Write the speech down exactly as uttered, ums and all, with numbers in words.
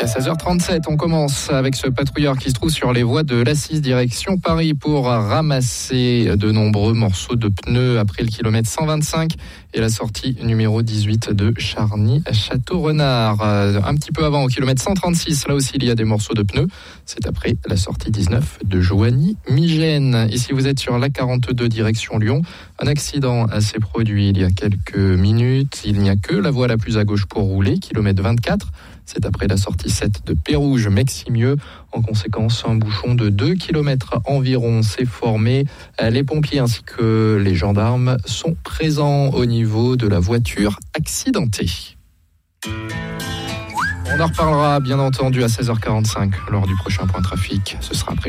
À seize heures trente-sept, on commence avec ce patrouilleur qui se trouve sur les voies de l'A six direction Paris pour ramasser de nombreux morceaux de pneus après le kilomètre cent vingt-cinq et la sortie numéro dix-huit de Charny à Château-Renard. Un petit peu avant, au kilomètre cent trente-six, là aussi il y a des morceaux de pneus. C'est après la sortie dix-neuf de Joigny-Migène. Et si vous êtes sur l'A quarante-deux direction Lyon, un accident s'est produit il y a quelques minutes. Il n'y a que la voie la plus à gauche pour rouler, kilomètre vingt-quatre. C'est après la sortie sept de Pérouge, Meximieux. En conséquence, un bouchon de deux kilomètres environ s'est formé. Les pompiers ainsi que les gendarmes sont présents au niveau de la voiture accidentée. On en reparlera bien entendu à seize heures quarante-cinq lors du prochain point trafic. Ce sera après